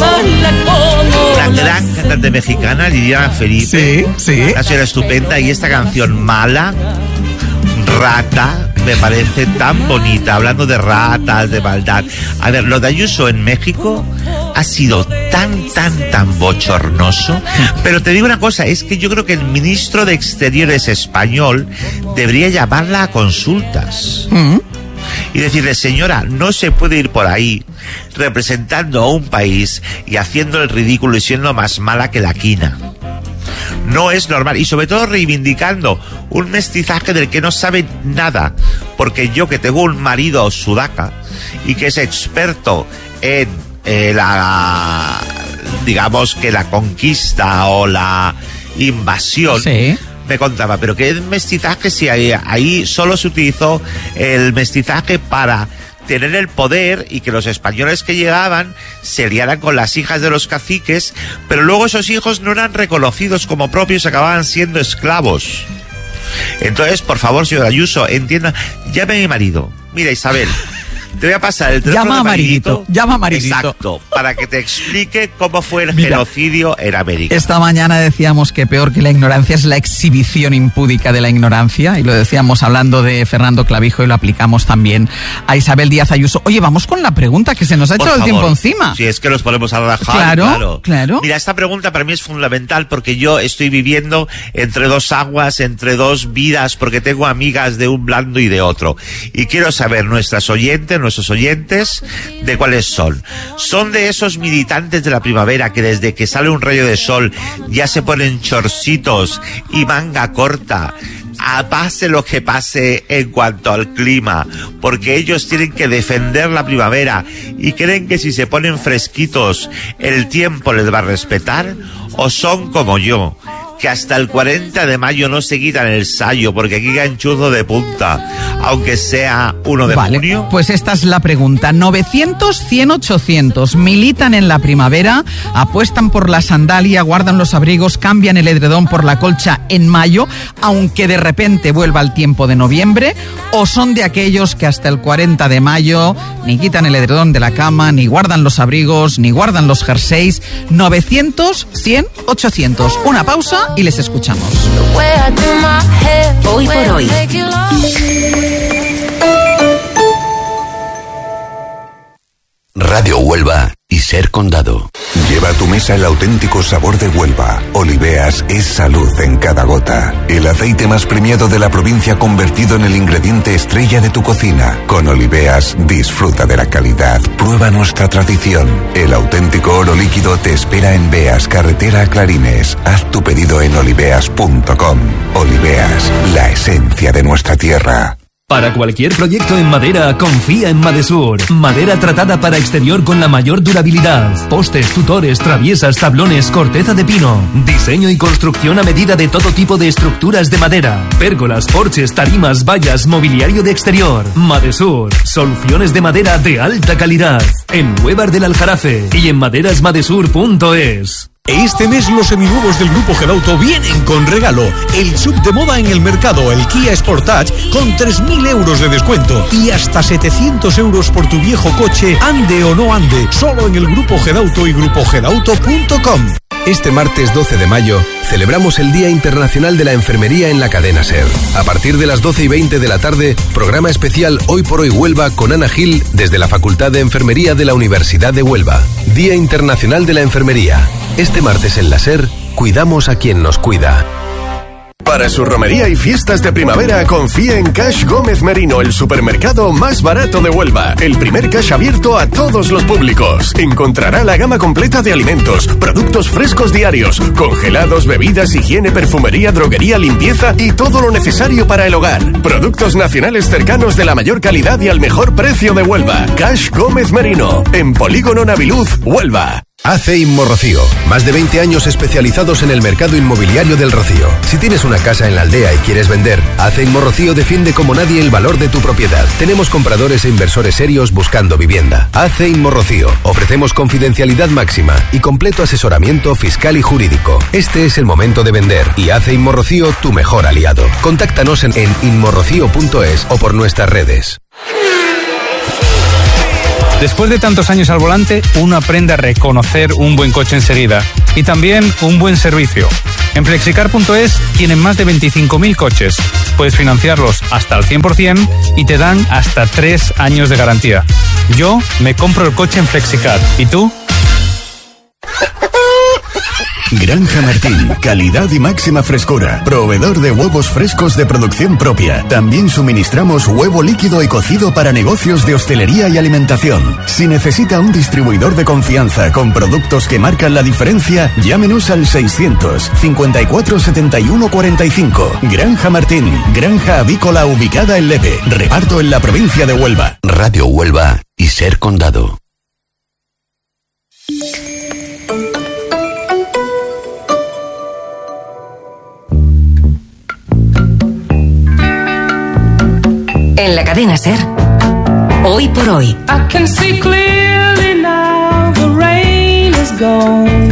La gran cantante mexicana, Liliana Felipe. Sí. Una señora estupenda. Y esta canción, Mala, Rata, me parece tan bonita. Hablando de ratas, de maldad. A ver, lo de Ayuso en México ha sido tan bochornoso. Pero te digo una cosa, es que yo creo que el ministro de Exteriores español debería llamarla a consultas. Y decirle, señora, no se puede ir por ahí representando a un país y haciendo el ridículo y siendo más mala que la quina. No es normal. Y sobre todo reivindicando un mestizaje del que no sabe nada. Porque yo, que tengo un marido sudaca y que es experto en digamos que la conquista o la invasión, sí, me contaba, pero ¿qué mestizaje si ahí solo se utilizó el mestizaje para tener el poder y que los españoles que llegaban se liaran con las hijas de los caciques, pero luego esos hijos no eran reconocidos como propios, acababan siendo esclavos? Entonces, por favor, señor Ayuso, entienda, llame a mi marido. Mira, Isabel, te voy a pasar el teléfono de Maridito. Llama a Maridito. Exacto, para que te explique cómo fue el genocidio en América. Esta mañana decíamos que peor que la ignorancia es la exhibición impúdica de la ignorancia, y lo decíamos hablando de Fernando Clavijo y lo aplicamos también a Isabel Díaz Ayuso. Oye, vamos con la pregunta, que se nos ha echado el tiempo encima. Si es que nos ponemos a rajar. Claro. Mira, esta pregunta para mí es fundamental porque yo estoy viviendo entre dos aguas, entre dos vidas, porque tengo amigas de un bando y de otro. Y quiero saber nuestros oyentes, de cuáles son. Son de esos militantes de la primavera que desde que sale un rayo de sol ya se ponen chorcitos y manga corta, pase lo que pase en cuanto al clima, porque ellos tienen que defender la primavera y creen que si se ponen fresquitos el tiempo les va a respetar, o son como yo, que hasta el 40 de mayo no se quitan el sayo porque aquí ganchuzo de punta, aunque sea 1 de junio. Pues esta es la pregunta. 900, 100, 800. Militan en la primavera, apuestan por la sandalia, guardan los abrigos, cambian el edredón por la colcha en mayo, aunque de repente vuelva el tiempo de noviembre, o son de aquellos que hasta el 40 de mayo ni quitan el edredón de la cama, ni guardan los abrigos, ni guardan los jerseys. 900, 100, 800. Una pausa y les escuchamos. Hoy por hoy. Radio Huelva y Ser Condado. Lleva a tu mesa el auténtico sabor de Huelva. Oliveas es salud en cada gota. El aceite más premiado de la provincia convertido en el ingrediente estrella de tu cocina. Con Oliveas disfruta de la calidad. Prueba nuestra tradición. El auténtico oro líquido te espera en Beas, carretera a Clarines. Haz tu pedido en oliveas.com. Oliveas, la esencia de nuestra tierra. Para cualquier proyecto en madera, confía en Madesur. Madera tratada para exterior con la mayor durabilidad. Postes, tutores, traviesas, tablones, corteza de pino. Diseño y construcción a medida de todo tipo de estructuras de madera. Pérgolas, porches, tarimas, vallas, mobiliario de exterior. Madesur. Soluciones de madera de alta calidad. En Huevar del Aljarafe y en maderasmadesur.es. Este mes los seminuevos del Grupo Gelauto vienen con regalo. El sub de moda en el mercado, el Kia Sportage, con 3.000 euros de descuento y hasta 700 euros por tu viejo coche, ande o no ande, solo en el Grupo Gelauto y grupogelauto.com. Este martes 12 de mayo celebramos el Día Internacional de la Enfermería en la cadena SER. A partir de las 12:20 de la tarde, programa especial Hoy por Hoy Huelva con Ana Gil desde la Facultad de Enfermería de la Universidad de Huelva. Día Internacional de la Enfermería. Este martes en la SER, cuidamos a quien nos cuida. Para su romería y fiestas de primavera, confía en Cash Gómez Merino, el supermercado más barato de Huelva. El primer cash abierto a todos los públicos. Encontrará la gama completa de alimentos, productos frescos diarios, congelados, bebidas, higiene, perfumería, droguería, limpieza y todo lo necesario para el hogar. Productos nacionales cercanos de la mayor calidad y al mejor precio de Huelva. Cash Gómez Merino, en Polígono Naviluz, Huelva. AC Inmorrocío, más de 20 años especializados en el mercado inmobiliario del Rocío. Si tienes una casa en la aldea y quieres vender, AC Inmorrocío defiende como nadie el valor de tu propiedad. Tenemos compradores e inversores serios buscando vivienda. AC Inmorrocío, ofrecemos confidencialidad máxima y completo asesoramiento fiscal y jurídico. Este es el momento de vender y AC Inmorrocío tu mejor aliado. Contáctanos en inmorrocío.es o por nuestras redes. Después de tantos años al volante, uno aprende a reconocer un buen coche enseguida y también un buen servicio. En Flexicar.es tienen más de 25.000 coches. Puedes financiarlos hasta el 100% y te dan hasta 3 años de garantía. Yo me compro el coche en Flexicar. ¿Y tú? Granja Martín, calidad y máxima frescura. Proveedor de huevos frescos de producción propia. También suministramos huevo líquido y cocido para negocios de hostelería y alimentación. Si necesita un distribuidor de confianza con productos que marcan la diferencia, llámenos al 600 54 71 45. Granja Martín, granja avícola ubicada en Lepe. Reparto en la provincia de Huelva. Radio Huelva y Ser Condado. En la cadena SER, Hoy por Hoy. I can see clearly now, the rain is gone.